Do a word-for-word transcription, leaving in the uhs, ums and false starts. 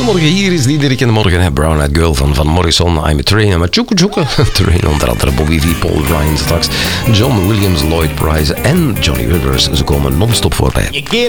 Goedemorgen, hier is Diederik in de morgen. Hè. Brown Eyed Girl van Van Morrison, I'm a Train. En met Choeke Choeke. Train onder andere Bobby V, Paul Ryan straks. John Williams, Lloyd Price en Johnny Rivers. Ze komen non-stop voorbij. You get